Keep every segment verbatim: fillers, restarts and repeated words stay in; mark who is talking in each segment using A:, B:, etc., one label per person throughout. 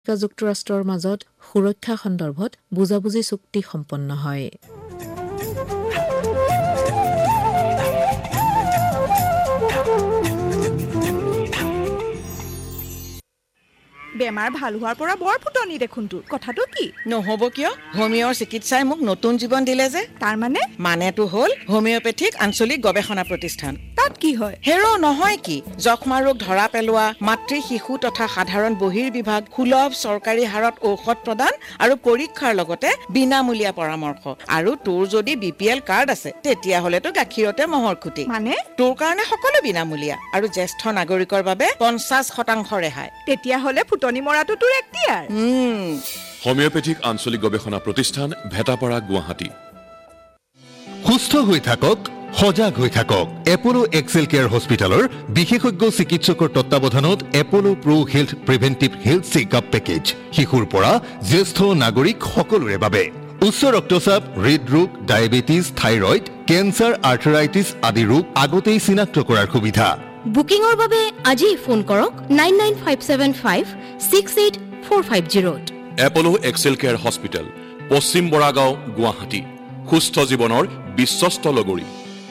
A: যুক্তৰাষ্ট্ৰৰ মাজত সুৰক্ষা সন্দৰ্ভত বুজাবুজি চুক্তি সম্পন্ন হয়।
B: বেমাৰ ভাল হোৱাৰ পৰা বৰ ফুটনি দেখোন তোৰ কথাটো কি
C: নহব কিয় হোমিওৰ চিকিৎসাই মোক নতুন জীৱন দিলে যে
B: তাৰ মানে
C: মানেটো হ'ল হোমিওপেথিক আঞ্চলিক গৱেষণা প্ৰতিষ্ঠান
B: তাত কি হয়
C: হেৰো নহয় কি যক্ষ্মা ৰোগ ধৰা পেলোৱা মাতৃ শিশু তথা সাধাৰণ বহিৰ বিভাগ সুলভ চৰকাৰী হাৰত ঔষধ প্ৰদান আৰু পৰীক্ষাৰ লগতে বিনামূলীয়া পৰামৰ্শ আৰু তোৰ যদি বিপিএল কাৰ্ড আছে তেতিয়া হলেতো গাখীৰতে মহৰ খুটি
B: মানে
C: তোৰ কাৰণে সকলো বিনামূলীয়া আৰু জ্যেষ্ঠ নাগৰিকৰ বাবে পঞ্চাশ শতাংশ ৰেহাই
B: তেতিয়া হলে ফুটনি মৰাটো তোৰ এক্টিয়াৰ
D: হোমিওপেথিক আঞ্চলিক গৱেষণা প্ৰতিষ্ঠান ভেটাপাৰা গুৱাহাটী
E: সুস্থ হৈ থাকক সজাগ হৈ থাকক এপলো এক্সেল কেয়াৰ হস্পিটালৰ বিশেষজ্ঞ চিকিৎসকৰ তত্ত্বাৱধানত এপলো pro health প্ৰিভেন্টিভ health checkup package শিশুৰ পৰা জ্যেষ্ঠ নাগৰিক সকলোৰে বাবে উচ্চ ৰক্তচাপ হৃদৰোগ ডায়েবেটিছ থাইৰয়ড কেন্সাৰ আৰ্থৰাইটিছ আদি ৰোগ আগতেই চিনাক্ত কৰাৰ সুবিধা
F: বুকিংৰ বাবে আজি ফোন কৰক nine nine five seven five six eight four five জিৰ'ত
D: এপলো Excel care hospital পশ্চিম বৰাগাঁও গুৱাহাটী সুস্থ জীৱনৰ বিশ্বস্ত লগৰী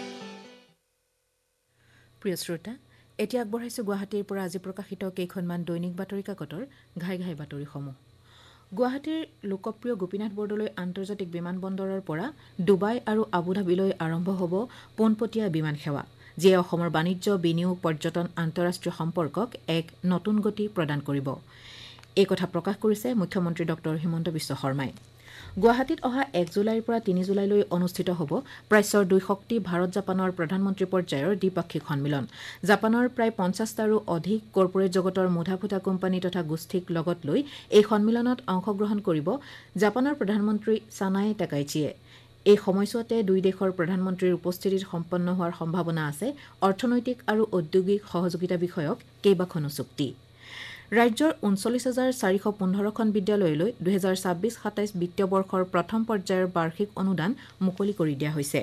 A: প্ৰিয় শ্ৰোতা এতিয়া আগবঢ়াইছো গুৱাহাটীৰ পৰা আজি প্ৰকাশিত কেইখনমান দৈনিক বাতৰি কাকতৰ ঘাই ঘাই বাতৰিসমূহ গুৱাহাটীৰ লোকপ্ৰিয় গোপীনাথ বৰদলৈ আন্তৰ্জাতিক বিমানবন্দৰৰ পৰা ডুবাই আৰু আবুধাবিলৈ আৰম্ভ হ'ব পোনপটীয়া বিমান সেৱা যিয়ে অসমৰ বাণিজ্য বিনিয়োগ পৰ্যটন আন্তঃৰাষ্ট্ৰীয় সম্পৰ্কক এক নতুন গতি প্ৰদান কৰিব এই কথা প্ৰকাশ কৰিছে মুখ্যমন্ত্ৰী ডক্টৰ হিমন্ত বিশ্ব শৰ্মাই গুৱাহাটীত অহা এক জুলাইৰ পৰা তিনি জুলাইলৈ অনুষ্ঠিত হ'ব প্ৰাচ্যৰ দুই শক্তি ভাৰত জাপানৰ প্ৰধানমন্ত্ৰী পৰ্যায়ৰ দ্বিপাক্ষিক সন্মিলন জাপানৰ প্ৰায় পঞ্চাছটাৰো অধিক কৰ্পৰেট জগতৰ মুধাফুটা কোম্পানী তথা গোষ্ঠীক লগত লৈ এই সন্মিলনত অংশগ্ৰহণ কৰিব জাপানৰ প্ৰধানমন্ত্ৰী সানাই টাকাইচিয়ে এই সময়ছোৱাতে দুই দেশৰ প্ৰধানমন্ত্ৰীৰ উপস্থিতিত সম্পন্ন হোৱাৰ সম্ভাৱনা আছে অৰ্থনৈতিক আৰু ঔদ্যোগিক সহযোগিতা বিষয়ক কেইবাখনো চুক্তি ৰাজ্যৰ ঊনচল্লিছ হাজাৰ চাৰিশ পোন্ধৰখন বিদ্যালয়লৈ দুহেজাৰ ছাব্বিছ সাতাইছ বিত্তীয় বৰ্ষৰ প্ৰথম পৰ্যায়ৰ বাৰ্ষিক অনুদান মুকলি কৰি দিয়া হৈছে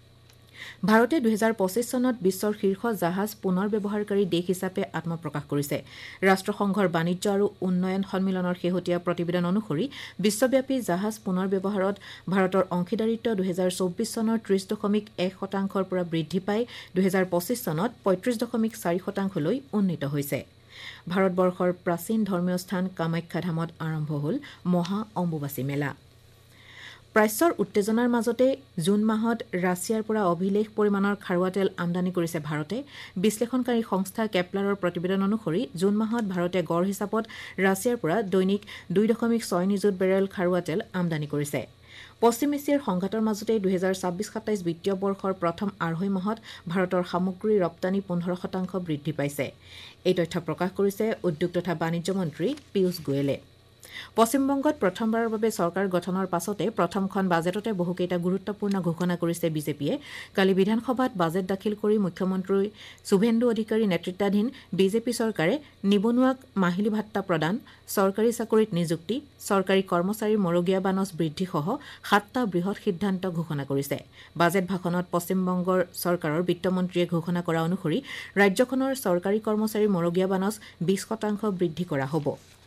A: ভাৰতে দুহেজাৰ পঁচিছ চনত বিশ্বৰ শীৰ্ষ জাহাজ পুনৰ ব্যৱহাৰকাৰী দেশ হিচাপে আত্মপ্ৰকাশ কৰিছে ৰাষ্ট্ৰসংঘৰ বাণিজ্য আৰু উন্নয়ন সন্মিলনৰ শেহতীয়া প্ৰতিবেদন অনুসৰি বিশ্বব্যাপী জাহাজ পুনৰ ব্যৱহাৰত ভাৰতৰ অংশীদাৰিত্ব দুহেজাৰ চৌব্বিছ চনৰ ত্ৰিছ দশমিক এক শতাংশৰ পৰা বৃদ্ধি পাই দুহেজাৰ পঁচিছ চনত পঁয়ত্ৰিছ দশমিক চাৰি শতাংশলৈ উন্নীত হৈছে ভাৰতবৰ্ষৰ প্ৰাচীন ধৰ্মীয় স্থান কামাখ্যা ধামত আৰম্ভ হ'ল মহা অম্বুবাচী মেলা প্ৰাচ্যৰ উত্তেজনাৰ মাজতে জুন মাহত ৰাছিয়াৰ পৰা অভিলেখ পৰিমাণৰ খাৰুৱা তেল আমদানি কৰিছে ভাৰতে বিশ্লেষণকাৰী সংস্থা কেপলাৰৰ প্ৰতিবেদন অনুসৰি জুন মাহত ভাৰতে গড় হিচাপত ৰাছিয়াৰ পৰা দৈনিক দুই দশমিক ছয় নিযুত বেৰেল খাৰুৱা তেল আমদানি কৰিছে পশ্চিম এছিয়াৰ সংঘাতৰ মাজতে দুহেজাৰ ছাব্বিছ সাতাইছ বিত্তীয় বৰ্ষৰ প্ৰথম আঢ়ৈ মাহত ভাৰতৰ সামগ্ৰী ৰপ্তানি পোন্ধৰ শতাংশ বৃদ্ধি পাইছে এই তথ্য প্ৰকাশ কৰিছে উদ্যোগ তথা বাণিজ্য মন্ত্ৰী পীয়ূষ গোৱেলে পশ্চিমবংগত প্ৰথমবাৰৰ বাবে চৰকাৰ গঠনৰ পাছতে প্ৰথমখন বাজেটতে বহুকেইটা গুৰুত্বপূৰ্ণ ঘোষণা কৰিছে বিজেপিয়ে কালি বিধানসভাত বাজেট দাখিল কৰি মুখ্যমন্ত্ৰী শুভেন্দু অধিকাৰী নেতৃত্বাধীন বিজেপি চৰকাৰে নিবনুৱাক মাহিলী ভাত্তা প্ৰদান চৰকাৰী চাকৰিত নিযুক্তি চৰকাৰী কৰ্মচাৰীৰ মৰগীয়া বানচ বৃদ্ধিসহ সাতটা বৃহৎ সিদ্ধান্ত ঘোষণা কৰিছে বাজেট ভাষণত পশ্চিমবংগৰ চৰকাৰৰ বিত্তমন্ত্ৰীয়ে ঘোষণা কৰা অনুসৰি ৰাজ্যখনৰ চৰকাৰী কৰ্মচাৰীৰ মৰগীয়া বানচ বিশ শতাংশ বৃদ্ধি কৰা হ'ব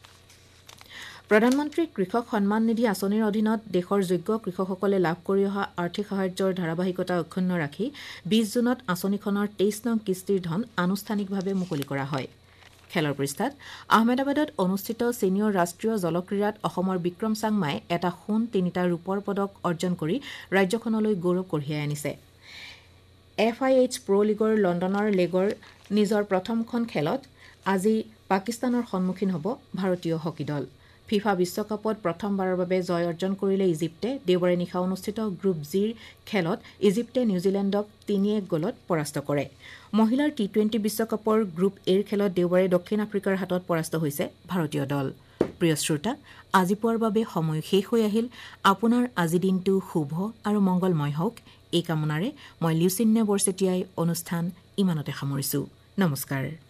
A: প্ৰধানমন্ত্ৰী কৃষক সন্মান নিধি আঁচনিৰ অধীনত দেশৰ যোগ্য কৃষকসকলে লাভ কৰি অহা আৰ্থিক সাহায্যৰ ধাৰাবাহিকতা অক্ষুণ্ণ ৰাখি বিশ জুনত আঁচনিখনৰ তেইছ নং কিস্তিৰ ধন আনুষ্ঠানিকভাৱে মুকলি কৰা হয় খেলৰ পৃষ্ঠাত আহমেদাবাদত অনুষ্ঠিত ছিনিয়ৰ ৰাষ্ট্ৰীয় জলক্ৰীড়াত অসমৰ বিক্ৰম চাংমাই এটা সোণ তিনিটা ৰূপৰ পদক অৰ্জন কৰি ৰাজ্যখনলৈ গৌৰৱ কঢ়িয়াই আনিছে এফ আই এইচ প্ৰ' লীগৰ লণ্ডনৰ লেগৰ নিজৰ প্ৰথমখন খেলত আজি পাকিস্তানৰ সন্মুখীন হ'ব ভাৰতীয় হকী দল ফিফা বিশ্বকাপত প্ৰথমবাৰৰ বাবে জয় অৰ্জন কৰিলে ইজিপ্তে দেওবাৰে নিশা অনুষ্ঠিত গ্ৰুপ জিৰ খেলত ইজিপ্তে নিউজিলেণ্ডক তিনি এক গ'লত পৰাস্ত কৰে মহিলাৰ টি টুৱেণ্টি বিশ্বকাপৰ গ্ৰুপ এৰ খেলত দেওবাৰে দক্ষিণ আফ্ৰিকাৰ হাতত পৰাস্ত হৈছে ভাৰতীয় দল প্ৰিয় শ্ৰোতা আজি পুৱাৰ বাবে সময় শেষ হৈ আহিল আপোনাৰ আজি দিনটো শুভ আৰু মংগলময় হওক এই কামনাৰে মই লিউচিন্নে বৰচেতিয়াই অনুষ্ঠান ইমানতে সামৰিছো নমস্কাৰ